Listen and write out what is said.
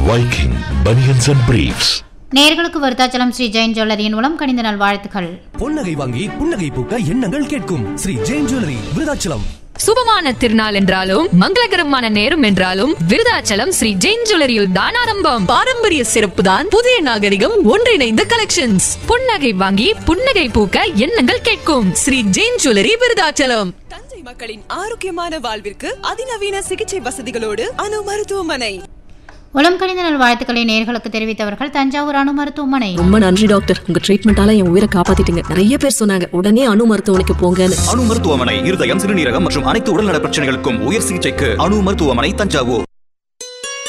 Viking Bunions and Briefs. நேயர்களுக்கு வருத்தாச்சலம் ஸ்ரீ ஜெயின் ஜுவல்லரியின் உளம் கனிந்த நாள் வாழ்த்துக்கள். பொன்னகை வாங்கி புன்னகை பூக்க எண்ணங்கள் கேட்கும் ஸ்ரீ ஜெயின் ஜுவல்லரி விருதாச்சலம். சுபமான திருநாள் என்றாலும் மங்களகரமான நேரம் என்றாலும் விருதாச்சலம் ஸ்ரீ ஜெயின் ஜுவல்லரியில் தான் ஆரம்பம். பாரம்பரிய சிறப்பு தான் புதிய நாகரிகம் ஒன்றிணைந்த கலெக்ஷன்ஸ். புன்னகை வாங்கி புன்னகை பூக்க எண்ணங்கள் கேட்கும் ஸ்ரீ ஜெயின் ஜுவல்லரி விருதாச்சலம். தஞ்சை மக்களின் ஆரோக்கியமான வாழ்விற்கு அதிநவீன சிகிச்சை வசதிகளோடு அணு மருத்துவமனை. உளம் கனிந்த நாள் வாழ்த்துக்களை நேயர்களுக்கு தெரிவித்தவர்கள் தஞ்சாவூர் அணு மருத்துவமனை. ரொம்ப நன்றி டாக்டர், உங்க ட்ரீட்மெண்டால என் உயிரை காப்பாத்திட்டீங்க. நிறைய பேர் சொன்னாங்க உடனே அணு மருத்துவமனைக்கு போங்கன்னு. அணு மருத்துவமனை இருதயம், சிறுநீரகம் மற்றும் அனைத்து உடல்நல பிரச்சனைகளுக்கும் உயர் சிகிச்சைக்கு அணு மருத்துவமனை தஞ்சாவூர்.